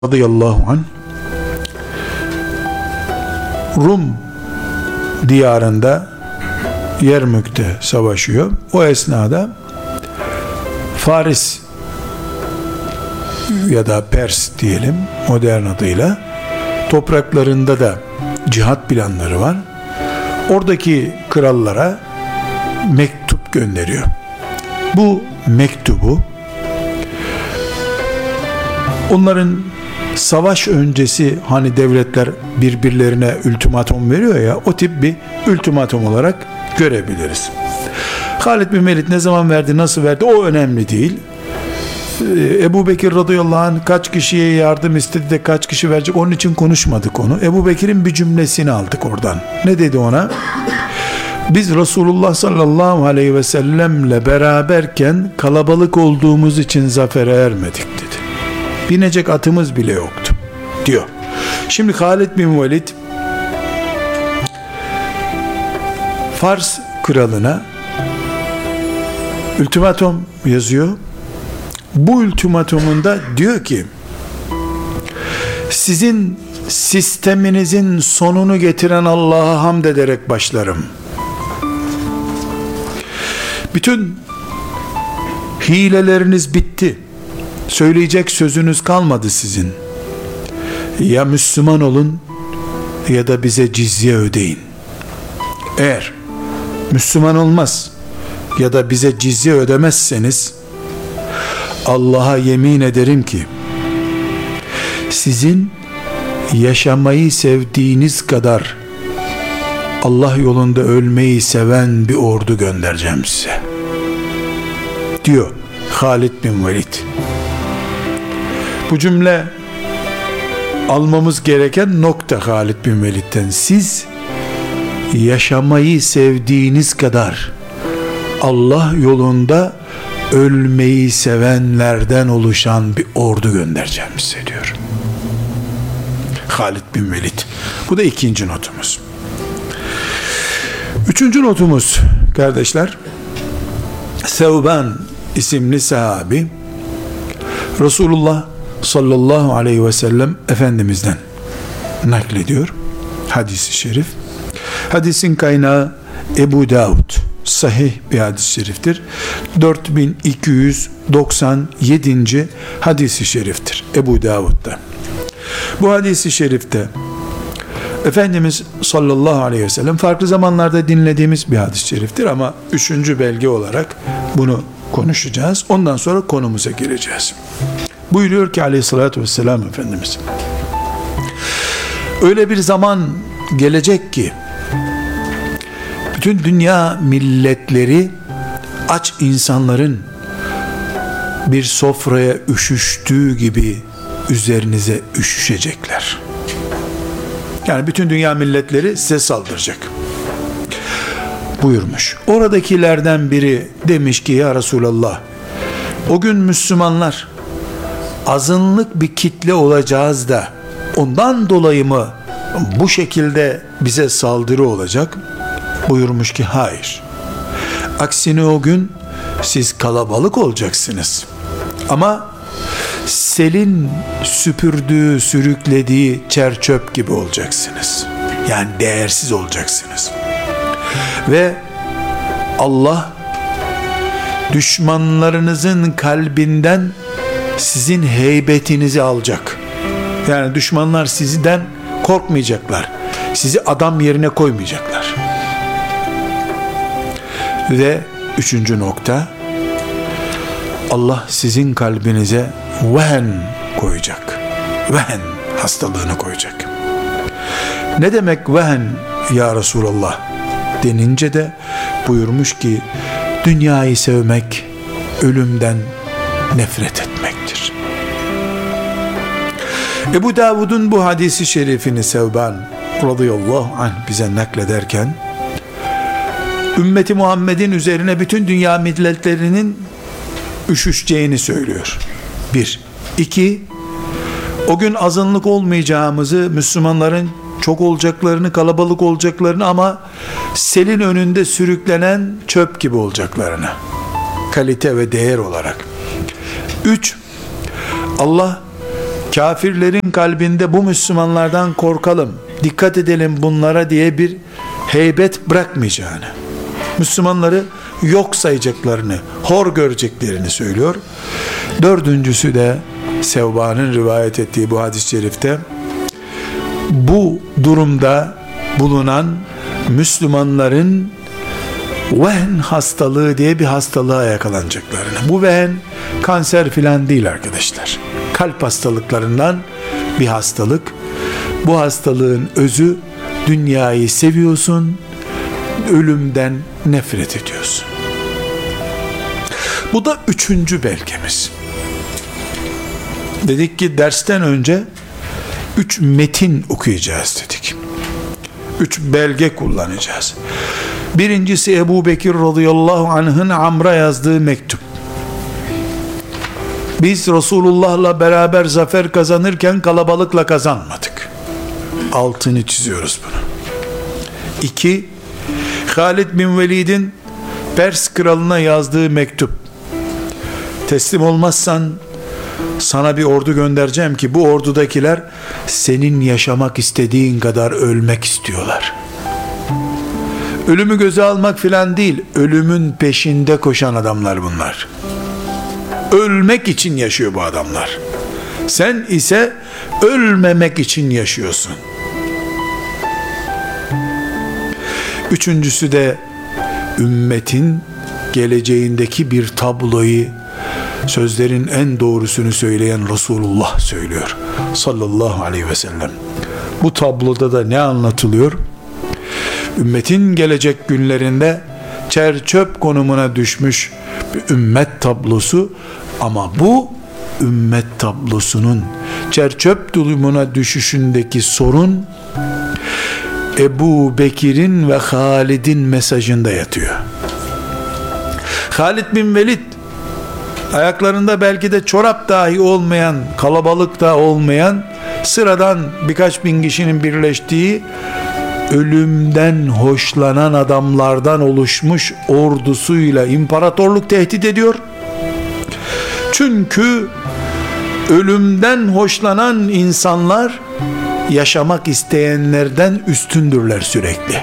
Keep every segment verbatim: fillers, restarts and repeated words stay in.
radıyallahu anh Rum diyarında Yermük'te savaşıyor. O esnada Faris ya da Pers diyelim modern adıyla topraklarında da cihat planları var. Oradaki krallara mektup gönderiyor. Bu mektubu onların savaş öncesi hani devletler birbirlerine ultimatum veriyor ya, o tip bir ultimatum olarak görebiliriz. Halid bin Velid ne zaman verdi, nasıl verdi o önemli değil. Ebu Bekir radıyallahu anh kaç kişiye yardım istedi de kaç kişi verecek, onun için konuşmadık onu. Ebu Bekir'in bir cümlesini aldık oradan. Ne dedi ona? Biz Resulullah sallallahu aleyhi ve sellemle beraberken kalabalık olduğumuz için zafere ermedik dedi. Binecek atımız bile yoktu diyor. Şimdi Halid bin Velid Fars kralına ultimatum yazıyor. Bu ultimatumunda diyor ki, sizin sisteminizin sonunu getiren Allah'a hamd ederek başlarım. Bütün hileleriniz bitti. Söyleyecek sözünüz kalmadı sizin. Ya Müslüman olun ya da bize cizye ödeyin. Eğer Müslüman olmaz ya da bize cizye ödemezseniz Allah'a yemin ederim ki sizin yaşamayı sevdiğiniz kadar Allah yolunda ölmeyi seven bir ordu göndereceğim size diyor Halid bin Velid. Bu cümle almamız gereken nokta Halid bin Velid'den. Siz yaşamayı sevdiğiniz kadar Allah yolunda ölmeyi sevenlerden oluşan bir ordu göndereceğim size diyor Halid bin Velid. Bu da ikinci notumuz. Üçüncü notumuz kardeşler, Sevban isimli sahabi Resulullah sallallahu aleyhi ve sellem Efendimiz'den naklediyor hadis-i şerif. Hadisin kaynağı Ebu Davud, sahih bir hadis-i şeriftir. dört bin iki yüz doksan yedinci hadis-i şeriftir Ebu Davud'da. Bu hadis-i şerifte Efendimiz sallallahu aleyhi ve sellem farklı zamanlarda dinlediğimiz bir hadis-i şeriftir ama üçüncü belge olarak bunu konuşacağız. Ondan sonra konumuza gireceğiz. Buyuruyor ki aleyhissalatü vesselam Efendimiz, öyle bir zaman gelecek ki bütün dünya milletleri aç insanların bir sofraya üşüştüğü gibi üzerinize üşüşecekler. Yani bütün dünya milletleri size saldıracak buyurmuş. Oradakilerden biri demiş ki, ya Resulallah, o gün Müslümanlar azınlık bir kitle olacağız da ondan dolayı mı bu şekilde bize saldırı olacak? Buyurmuş ki hayır. Aksine o gün siz kalabalık olacaksınız. Ama selin süpürdüğü, sürüklediği çer çöp gibi olacaksınız. Yani değersiz olacaksınız. Ve Allah düşmanlarınızın kalbinden sizin heybetinizi alacak. Yani düşmanlar sizden korkmayacaklar. Sizi adam yerine koymayacaklar. Ve üçüncü nokta, Allah sizin kalbinize vehen koyacak. Vehen hastalığını koyacak. Ne demek vehen ya Resulallah denince de buyurmuş ki, dünyayı sevmek ölümden nefret etmektir. Ebu Davud'un bu hadisi şerifini Sevban radıyallahu anh bize naklederken, ümmeti Muhammed'in üzerine bütün dünya milletlerinin üşüşeceğini söylüyor. Bir. İki, o gün azınlık olmayacağımızı, Müslümanların çok olacaklarını, kalabalık olacaklarını ama selin önünde sürüklenen çöp gibi olacaklarını, kalite ve değer olarak. Üç, Allah kafirlerin kalbinde bu Müslümanlardan korkalım, dikkat edelim bunlara diye bir heybet bırakmayacağını, Müslümanları yok sayacaklarını, hor göreceklerini söylüyor. Dördüncüsü de Sevban'ın rivayet ettiği bu hadis-i şerifte, bu durumda bulunan Müslümanların vehn hastalığı diye bir hastalığa yakalanacaklarını. Bu vehn kanser filan değil arkadaşlar. Kalp hastalıklarından bir hastalık. Bu hastalığın özü, dünyayı seviyorsun, ölümden nefret ediyorsun. Bu da üçüncü belgemiz. Dedik ki dersten önce üç metin okuyacağız dedik. Üç belge kullanacağız. Birincisi Ebu Bekir radıyallahu anh'ın Amr'a yazdığı mektup. Biz Resulullah'la beraber zafer kazanırken kalabalıkla kazanmadık. Altını çiziyoruz bunu. İki, Halid bin Velid'in Pers kralına yazdığı mektup. Teslim olmazsan sana bir ordu göndereceğim ki bu ordudakiler senin yaşamak istediğin kadar ölmek istiyorlar. Ölümü göze almak filan değil, ölümün peşinde koşan adamlar bunlar. Ölmek için yaşıyor bu adamlar. Sen ise ölmemek için yaşıyorsun. Üçüncüsü de ümmetin geleceğindeki bir tabloyu, sözlerin en doğrusunu söyleyen Resulullah söylüyor sallallahu aleyhi ve sellem. Bu tabloda da ne anlatılıyor? Ümmetin gelecek günlerinde çer çöp konumuna düşmüş bir ümmet tablosu, ama bu ümmet tablosunun çer çöp durumuna düşüşündeki sorun Ebu Bekir'in ve Halid'in mesajında yatıyor. Halid bin Velid ayaklarında belki de çorap dahi olmayan, kalabalıkta olmayan, sıradan birkaç bin kişinin birleştiği, ölümden hoşlanan adamlardan oluşmuş ordusuyla imparatorluk tehdit ediyor. Çünkü ölümden hoşlanan insanlar yaşamak isteyenlerden üstündürler sürekli.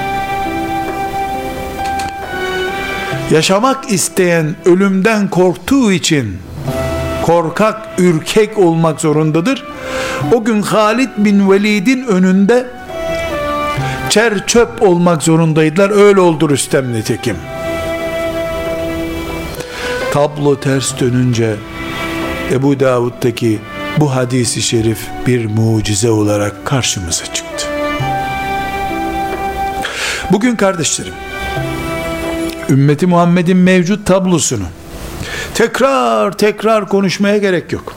Yaşamak isteyen ölümden korktuğu için korkak, ürkek olmak zorundadır. O gün Halid bin Velid'in önünde çer çöp olmak zorundaydılar. Öyle oldu Rüstem nitekim. Tablo ters dönünce Ebu Davud'daki bu hadisi şerif bir mucize olarak karşımıza çıktı. Bugün kardeşlerim, ümmeti Muhammed'in mevcut tablosunu tekrar tekrar konuşmaya gerek yok.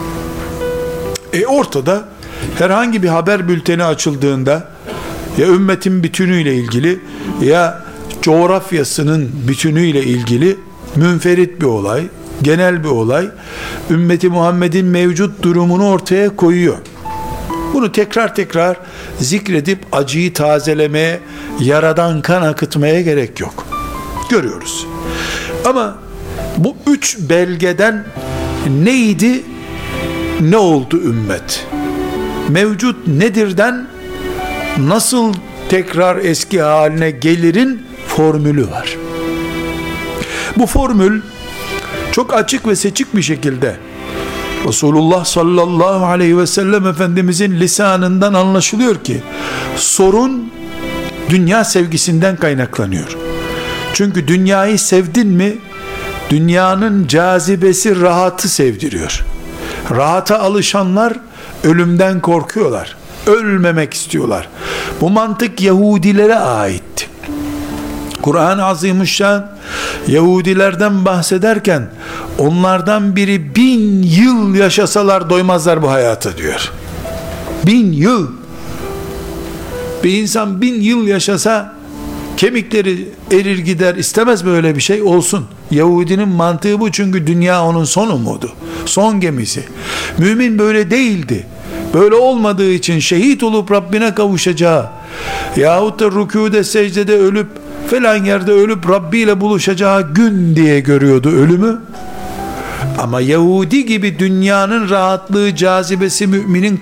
E ortada herhangi bir haber bülteni açıldığında ya ümmetin bütünüyle ilgili ya coğrafyasının bütünüyle ilgili münferit bir olay, genel bir olay, ümmeti Muhammed'in mevcut durumunu ortaya koyuyor. Bunu tekrar tekrar zikredip acıyı tazelemeye, yaradan kan akıtmaya gerek yok. Görüyoruz. Ama bu üç belgeden neydi, ne oldu ümmet? Mevcut nedirden nasıl tekrar eski haline gelirin formülü var. Bu formül çok açık ve seçik bir şekilde Resulullah sallallahu aleyhi ve sellem Efendimizin lisanından anlaşılıyor ki sorun dünya sevgisinden kaynaklanıyor. Çünkü dünyayı sevdin mi, dünyanın cazibesi rahatı sevdiriyor. Rahata alışanlar ölümden korkuyorlar. Ölmemek istiyorlar. Bu mantık Yahudilere aitti. Kur'an-ı Azimüşşan Yahudilerden bahsederken onlardan biri bin yıl yaşasalar doymazlar bu hayata diyor. Bin yıl. Bir insan bin yıl yaşasa kemikleri erir gider, istemez böyle bir şey olsun. Yahudinin mantığı bu, çünkü dünya onun son umudu, son gemisi. Mümin böyle değildi. Böyle olmadığı için şehit olup Rabbine kavuşacağı yahut da rükûde secdede ölüp falan yerde ölüp Rabbi ile buluşacağı gün diye görüyordu ölümü. Ama Yahudi gibi dünyanın rahatlığı, cazibesi müminin